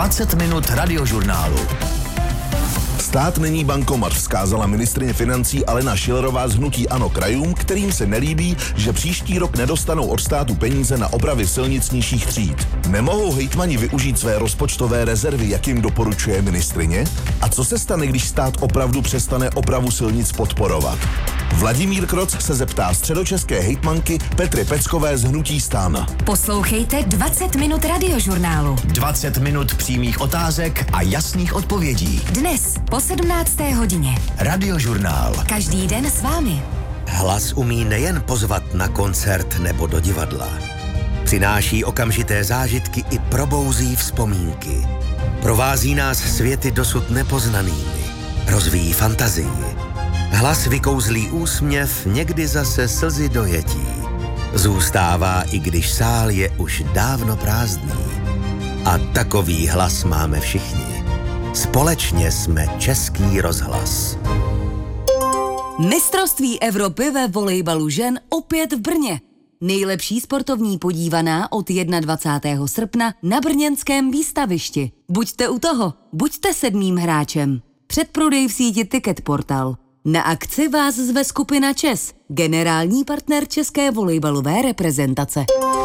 20 minut radiožurnálu. Stát není bankomat, vzkázala ministryně financí Alena Schillerová z hnutí ANO krajům, kterým se nelíbí, že příští rok nedostanou od státu peníze na opravy silnic nižších tříd. Nemohou hejtmani využít své rozpočtové rezervy, jak jim doporučuje ministryně? A co se stane, když stát opravdu přestane opravu silnic podporovat? Vladimír Kroc se zeptá středočeské hejtmanky Petry Peckové z hnutí STAN. Poslouchejte 20 minut radiožurnálu. 20 minut přímých otázek a jasných odpovědí. Dnes po 17. hodině. Radiožurnál. Každý den s vámi. Hlas umí nejen pozvat na koncert nebo do divadla. Přináší okamžité zážitky i probouzí vzpomínky. Provází nás světy dosud nepoznanými. Rozvíjí fantazii. Hlas vykouzlí úsměv, někdy zase slzy dojetí. Zůstává, i když sál je už dávno prázdný. A takový hlas máme všichni. Společně jsme Český rozhlas. Mistrovství Evropy ve volejbalu žen opět v Brně. Nejlepší sportovní podívaná od 21. srpna na brněnském výstavišti. Buďte u toho, buďte 7. hráčem. Předprodej v síti Ticket Portal. Na akci vás zve skupina ČES, generální partner české volejbalové reprezentace.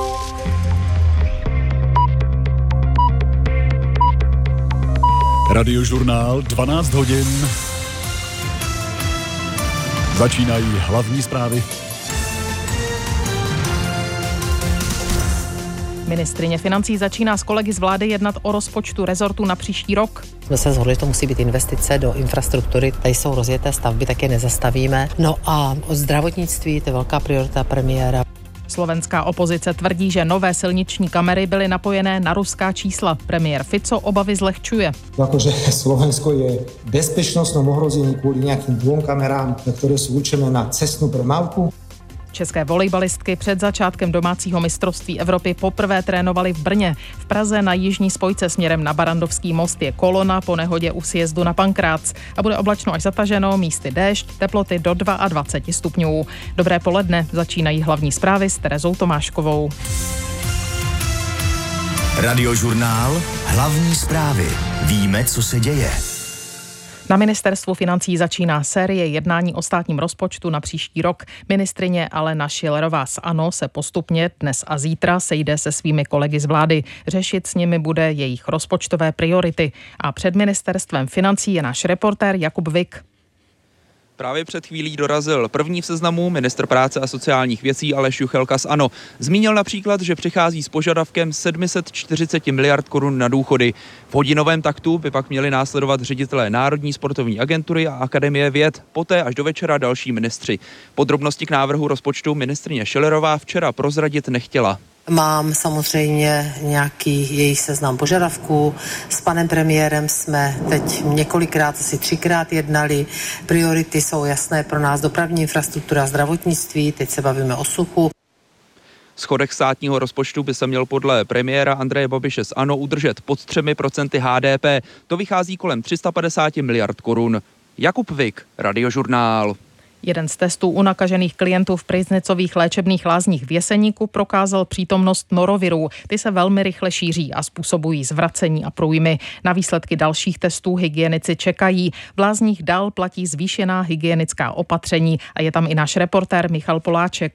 Radiožurnál 12 hodin. Začínají hlavní zprávy. Ministryně financí začíná s kolegy z vlády jednat o rozpočtu rezortu na příští rok. Jsme se shodli, že to musí být investice do infrastruktury. Tady jsou rozjeté stavby, tak je nezastavíme. No a o zdravotnictví, to je velká priorita premiéra. Slovenská opozice tvrdí, že nové silniční kamery byly napojené na ruská čísla. Premiér Fico obavy zlehčuje. Akože Slovensko je bezpečnostnom ohrození kvôli nejakým 2 kamerám, ktoré sú určené na cestnú premávku. České volejbalistky před začátkem domácího mistrovství Evropy poprvé trénovaly v Brně. V Praze na jižní spojce směrem na Barandovský most je kolona po nehodě u sjezdu na Pankrác. A bude oblačno až zataženo, místy déšť, teploty do 22 stupňů. Dobré poledne, začínají hlavní zprávy s Terezou Tomáškovou. Radiožurnál. Hlavní zprávy. Víme, co se děje. Na ministerstvu financí začíná série jednání o státním rozpočtu na příští rok. Ministryně Alena Schillerová z ANO se postupně dnes a zítra sejde se svými kolegy z vlády. Řešit s nimi bude jejich rozpočtové priority. A před ministerstvem financí je náš reportér Jakub Vik. Právě před chvílí dorazil první v seznamu ministr práce a sociálních věcí Aleš Juchelka z ANO. Zmínil například, že přichází s požadavkem 740 miliard korun na důchody. V hodinovém taktu by pak měli následovat ředitelé Národní sportovní agentury a Akademie věd, poté až do večera další ministři. Podrobnosti k návrhu rozpočtu ministryně Schillerová včera prozradit nechtěla. Mám samozřejmě nějaký jejich seznam požadavků. S panem premiérem jsme teď několikrát, asi 3krát jednali. Priority jsou jasné pro nás: dopravní infrastruktura, zdravotnictví, teď se bavíme o suchu. Schodek státního rozpočtu by se měl podle premiéra Andreje Babiše z ANO udržet pod 3% HDP. To vychází kolem 350 miliard korun. Jakub Vik, Radiožurnál. Jeden z testů u nakažených klientů v Pryznicových léčebných lázních v Jeseníku prokázal přítomnost norovirů. Ty se velmi rychle šíří a způsobují zvracení a průjmy. Na výsledky dalších testů hygienici čekají. V lázních dál platí zvýšená hygienická opatření a je tam i náš reportér Michal Poláček.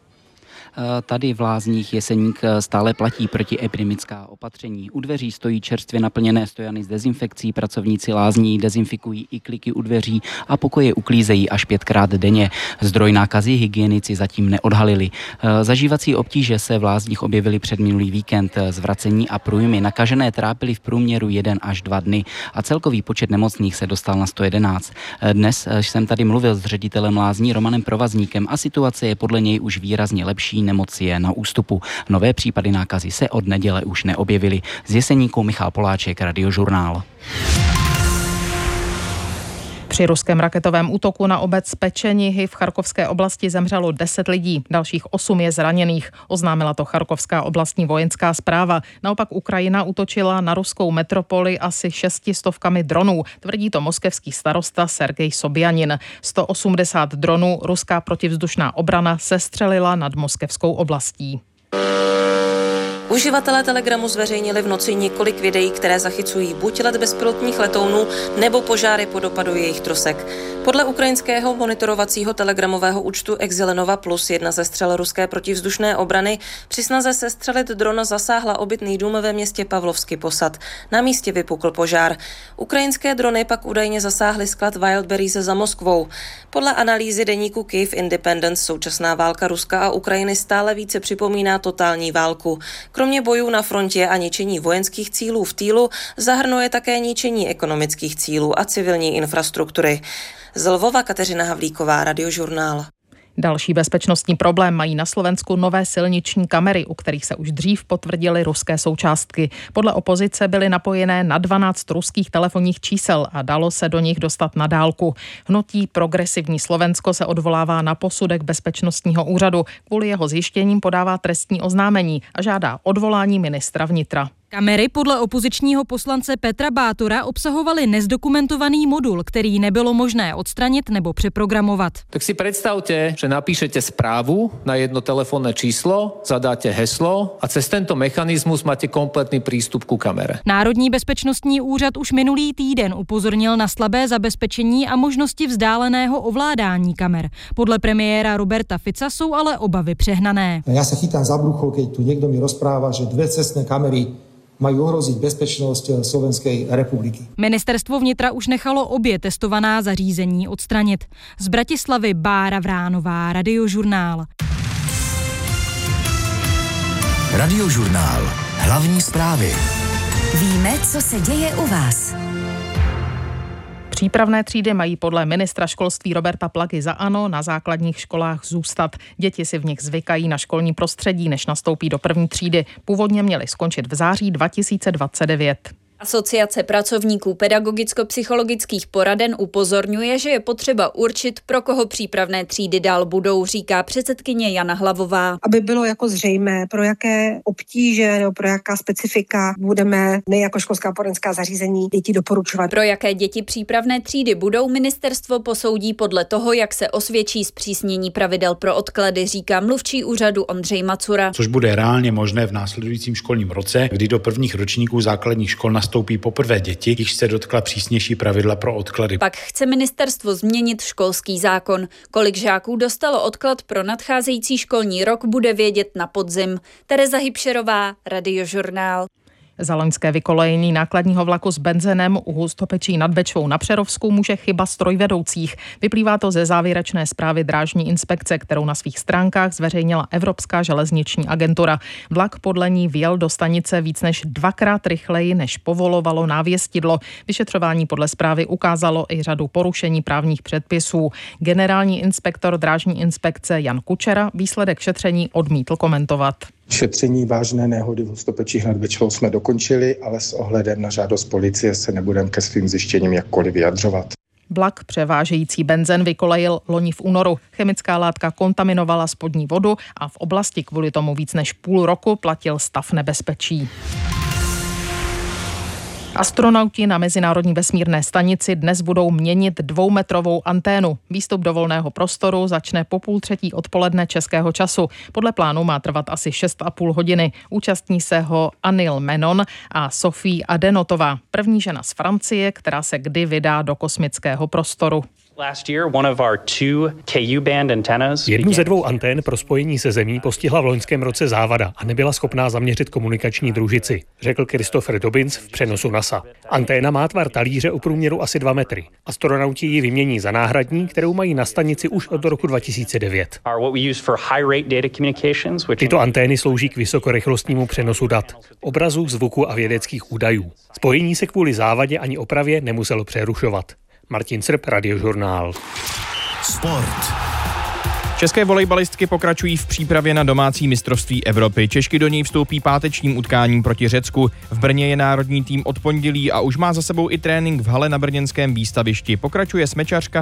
Tady v lázních Jeseník stále platí protiepidemická opatření. U dveří stojí čerstvě naplněné stojany s dezinfekcí, pracovníci lázní dezinfikují i kliky u dveří a pokoje uklízejí až 5krát denně. Zdroj nákazy hygienici zatím neodhalili. Zažívací obtíže se v lázních objevily před minulý víkend. Zvracení a průjmy nakažené trápily v průměru 1 až 2 dny a celkový počet nemocných se dostal na 111. Dnes jsem tady mluvil s ředitelem lázní Romanem Provazníkem a situace je podle něj už výrazně lepší. Nemoc je na ústupu. Nové případy nákazy se od neděle už neobjevily. Z Jeseníku Michal Poláček, Radiožurnál. Při ruském raketovém útoku na obec Pečenihy v Charkovské oblasti zemřelo 10 lidí, dalších 8 je zraněných. Oznámila to Charkovská oblastní vojenská správa. Naopak Ukrajina útočila na ruskou metropoli asi 600 dronů, tvrdí to moskevský starosta Sergej Sobjanin. 180 dronů ruská protivzdušná obrana sestřelila nad moskevskou oblastí. Uživatelé Telegramu zveřejnili v noci několik videí, které zachycují buď let bezpilotních letounů, nebo požáry po dopadu jejich trosek. Podle ukrajinského monitorovacího telegramového účtu Exilenova Plus jedna ze střel ruské protivzdušné obrany při snaze sestřelit dron zasáhla obytný dům ve městě Pavlovsky Posad. Na místě vypukl požár. Ukrajinské drony pak údajně zasáhly sklad Wildberries za Moskvou. Podle analýzy deníku Kyiv Independence současná válka Ruska a Ukrajiny stále více připomíná totální válku. Kromě bojů na frontě a ničení vojenských cílů v týlu zahrnuje také ničení ekonomických cílů a civilní infrastruktury. Z Lvova Kateřina Havlíková, Radiožurnál. Další bezpečnostní problém mají na Slovensku nové silniční kamery, u kterých se už dřív potvrdily ruské součástky. Podle opozice byly napojené na 12 ruských telefonních čísel a dalo se do nich dostat na dálku. Hnutí Progresivní Slovensko se odvolává na posudek bezpečnostního úřadu. Kvůli jeho zjištěním podává trestní oznámení a žádá odvolání ministra vnitra. Kamery podle opozičního poslance Petra Bátora obsahovaly nezdokumentovaný modul, který nebylo možné odstranit nebo přeprogramovat. Tak si predstavte, že napíšete správu na jedno telefónne číslo, zadáte heslo a cez tento mechanismus máte kompletný prístup ku kamere. Národní bezpečnostní úřad už minulý týden upozornil na slabé zabezpečení a možnosti vzdáleného ovládání kamer. Podle premiéra Roberta Fica jsou ale obavy přehnané. Ja sa chytám za brucho, keď tu niekto mi rozpráva, že 2 cestné kamery mají ohrozit bezpečnost Slovenské republiky. Ministerstvo vnitra už nechalo obě testovaná zařízení odstranit. Z Bratislavy Bára Vránová, Radiožurnál. Radiožurnál. Hlavní zprávy. Víme, co se děje u vás. Přípravné třídy mají podle ministra školství Roberta Plagy za ANO na základních školách zůstat. Děti si v nich zvykají na školní prostředí, než nastoupí do první třídy. Původně měly skončit v září 2029. Asociace pracovníků pedagogicko-psychologických poraden upozorňuje, že je potřeba určit, pro koho přípravné třídy dál budou, říká předsedkyně Jana Hlavová. Aby bylo jako zřejmé, pro jaké obtíže nebo pro jaká specifika budeme my jako školská poradenská zařízení děti doporučovat. Pro jaké děti přípravné třídy budou, ministerstvo posoudí podle toho, jak se osvědčí zpřísnění pravidel pro odklady, říká mluvčí úřadu Ondřej Macura. Což bude reálně možné v následujícím školním roce, kdy do prvních ročníků základních škol nastoupí poprvé děti, již se dotkla přísnější pravidla pro odklady. Pak chce ministerstvo změnit školský zákon. Kolik žáků dostalo odklad pro nadcházející školní rok, bude vědět na podzim. Tereza Hybšerová, Radiožurnál. Za loňské vykolejení nákladního vlaku s benzinem u Hustopečí nad Bečvou na Přerovsku může chyba strojvedoucích. Vyplývá to ze závěrečné zprávy Drážní inspekce, kterou na svých stránkách zveřejnila Evropská železniční agentura. Vlak podle ní vjel do stanice víc než 2krát rychleji, než povolovalo návěstidlo. Vyšetřování podle zprávy ukázalo i řadu porušení právních předpisů. Generální inspektor Drážní inspekce Jan Kučera výsledek šetření odmítl komentovat. Šetření vážné nehody v Hustopečích nad Bečvou jsme dokončili, ale s ohledem na žádost policie se nebudeme ke svým zjištěním jakkoliv vyjadřovat. Vlak převážející benzen vykolejil loni v únoru. Chemická látka kontaminovala spodní vodu a v oblasti kvůli tomu víc než půl roku platil stav nebezpečí. Astronauti na Mezinárodní vesmírné stanici dnes budou měnit 2metrovou anténu. Výstup do volného prostoru začne po 2:30 odpoledne českého času. Podle plánu má trvat asi 6,5 hodiny. Účastní se ho Anil Menon a Sophie Adenotová, první žena z Francie, která se kdy vydá do kosmického prostoru. Jednu ze 2 antén pro spojení se Zemí postihla v loňském roce závada a nebyla schopná zaměřit komunikační družici, řekl Christopher Dobbins v přenosu NASA. Anténa má tvar talíře o průměru asi 2 metry. Astronauti ji vymění za náhradní, kterou mají na stanici už od roku 2009. Tyto antény slouží k vysokorychlostnímu přenosu dat, obrazů, zvuku a vědeckých údajů. Spojení se kvůli závadě ani opravě nemuselo přerušovat. Martin Srb, Radiožurnál. Sport. České volejbalistky pokračují v přípravě na domácí mistrovství Evropy. Češky do něj vstoupí pátečním utkáním proti Řecku. V Brně je národní tým od pondělí a už má za sebou i trénink v hale na brněnském výstavišti. Pokračuje smečařka